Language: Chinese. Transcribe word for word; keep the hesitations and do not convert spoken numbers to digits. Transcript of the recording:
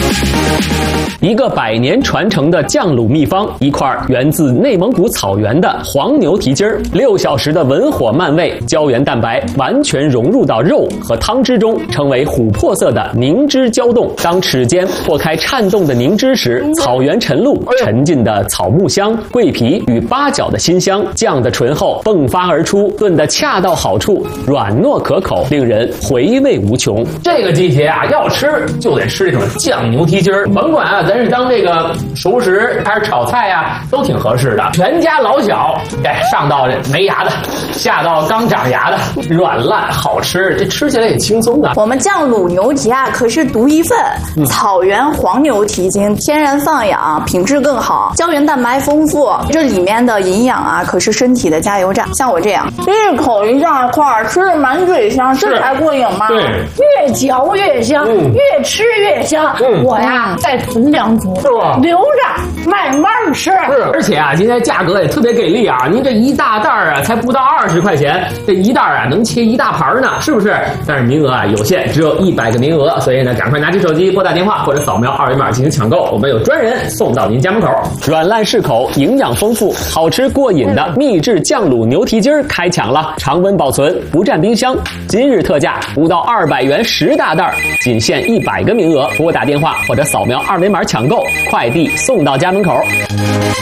一个百年传承的酱卤秘方，一块源自内蒙古草原的黄牛蹄筋儿，六小时的文火慢煨，胶原蛋白完全融入到肉和汤汁中，成为琥珀色的凝脂胶冻。当齿间破开颤动的凝脂时，草原晨露、沉浸的草木香、桂皮与八角的辛香，酱的醇厚迸发而出，炖得恰到好处，软糯可口，令人回味无穷。 这个季节啊，要吃就得吃这种酱牛蹄筋儿，甭管啊，咱是当这个熟食还是炒菜呀、啊，都挺合适的。全家老小，哎，上到没牙的，下到刚长牙的，软烂好吃，这吃起来也轻松啊。 我们酱卤牛蹄啊，可是独一份，嗯、草原黄牛蹄筋，天然放养，品质更好，胶原蛋白丰富，这里面的营养啊，可是身体的加油站。像我这样，一口一大块，吃的满嘴香，这才过瘾嘛。 对， 越嚼越香，嗯、越吃越香。嗯、我呀，再囤两组， 是吧？ 留着慢慢吃。 是，而且啊，今天价格也特别给力啊！您这一大袋啊，才不到二十块钱，这一袋啊能切一大盘呢，是不是？但是名额啊有限，只有一百个名额，所以呢，赶快拿起手机拨打电话或者扫描二维码进行抢购，我们有专人送到您家门口。 软烂适口，营养丰富，好吃过瘾的秘制酱卤牛蹄筋儿开抢了，常温保存，不占冰箱。今日特价不到二百元十大袋，仅限一百个名额，拨打电话或者扫描二维码抢购，快递送到家门口。